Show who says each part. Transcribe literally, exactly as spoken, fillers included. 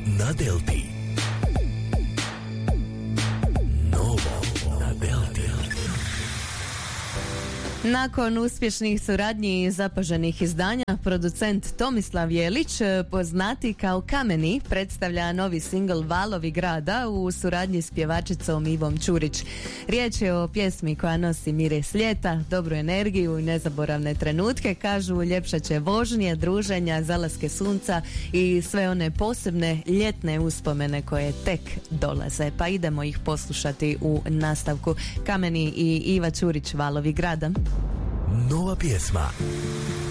Speaker 1: na Delti. Novo na Delti.
Speaker 2: Nakon uspješnih suradnji i zapaženih izdanja, producent Tomislav Jelić, poznati kao Kameni, predstavlja novi singl Valovi grada u suradnji s pjevačicom Ivom Ćurić. Riječ je o pjesmi koja nosi miris ljeta, dobru energiju i nezaboravne trenutke, kažu ljepša će vožnje, druženja, zalaske sunca i sve one posebne ljetne uspomene koje tek dolaze. Pa idemo ih poslušati u nastavku. Kameni i Iva Ćurić, Valovi grada.
Speaker 1: Nova pjesma.